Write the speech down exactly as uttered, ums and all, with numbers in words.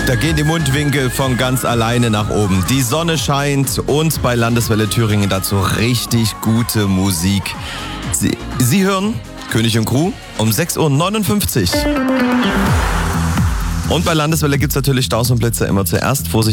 Da gehen die Mundwinkel von ganz alleine nach oben. Die Sonne scheint und bei Landeswelle Thüringen dazu richtig gute Musik. Sie, Sie hören König und Crew um sechs Uhr neunundfünfzig. Und bei Landeswelle gibt es natürlich Staus und Blitzer immer zuerst. Vorsicht.